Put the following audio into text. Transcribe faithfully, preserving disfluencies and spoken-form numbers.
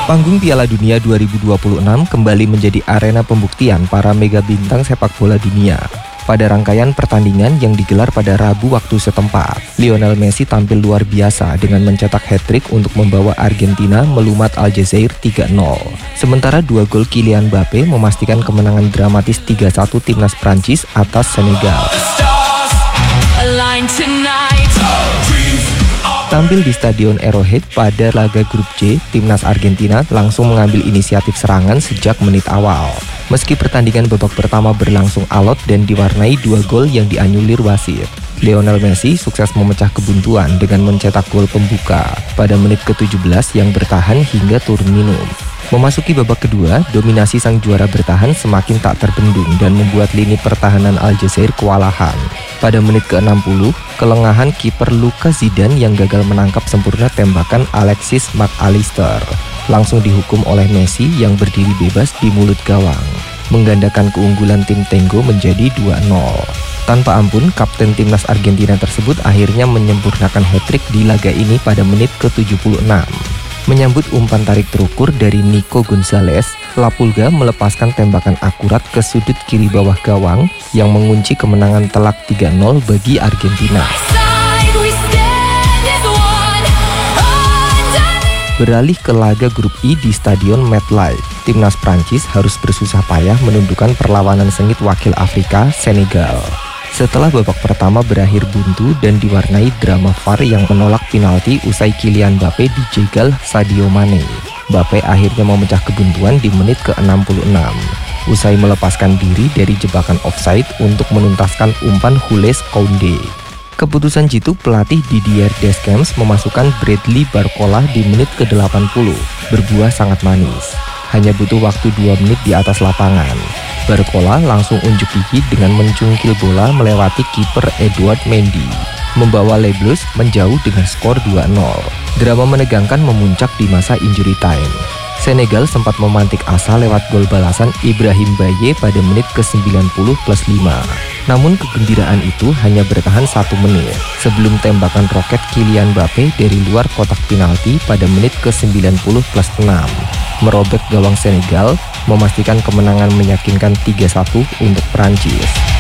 Panggung Piala Dunia dua ribu dua puluh enam kembali menjadi arena pembuktian para mega bintang sepak bola dunia. Pada rangkaian pertandingan yang digelar pada Rabu waktu setempat, Lionel Messi tampil luar biasa dengan mencetak hat-trick untuk membawa Argentina melumat Aljazair tiga nol. Sementara dua gol Kylian Mbappe memastikan kemenangan dramatis tiga satu timnas Prancis atas Senegal. Tampil di Stadion Arrowhead pada laga grup C, timnas Argentina langsung mengambil inisiatif serangan sejak menit awal. Meski pertandingan babak pertama berlangsung alot dan diwarnai dua gol yang dianulir wasit, Lionel Messi sukses memecah kebuntuan dengan mencetak gol pembuka pada menit ke tujuh belas yang bertahan hingga turun minum. Memasuki babak kedua, dominasi sang juara bertahan semakin tak terbendung dan membuat lini pertahanan Aljazair kewalahan. Pada menit ke enam puluh, kelengahan kiper Lucas Zidane yang gagal menangkap sempurna tembakan Alexis Mac Allister langsung dihukum oleh Messi yang berdiri bebas di mulut gawang, menggandakan keunggulan tim Tango menjadi dua nol. Tanpa ampun, kapten timnas Argentina tersebut akhirnya menyempurnakan hat-trick di laga ini pada menit ke tujuh puluh enam. Menyambut umpan tarik terukur dari Nico Gonzalez, La Pulga melepaskan tembakan akurat ke sudut kiri bawah gawang yang mengunci kemenangan telak tiga nol bagi Argentina. Beralih ke laga grup I di Stadion MetLife, timnas Prancis harus bersusah payah menundukkan perlawanan sengit wakil Afrika, Senegal. Setelah babak pertama berakhir buntu dan diwarnai drama V A R yang menolak penalti usai Kylian Mbappe dijegal Sadio Mane, Mbappe akhirnya memecah kebuntuan di menit ke enam puluh enam usai melepaskan diri dari jebakan offside untuk menuntaskan umpan Jules Koundé. Keputusan jitu pelatih Didier Deschamps memasukkan Bradley Barcola di menit ke delapan puluh berbuah sangat manis. Hanya butuh waktu dua menit di atas lapangan, Barcola langsung unjuk gigi dengan mencungkil bola melewati kiper Edouard Mendy, membawa Les Bleus menjauh dengan skor dua nol. Drama menegangkan memuncak di masa injury time. Senegal sempat memantik asa lewat gol balasan Ibrahim Baye pada menit ke sembilan puluh plus lima. Namun kegembiraan itu hanya bertahan satu menit sebelum tembakan roket Kylian Mbappe dari luar kotak penalti pada menit ke sembilan puluh plus enam merobek gawang Senegal, memastikan kemenangan meyakinkan tiga satu untuk Prancis.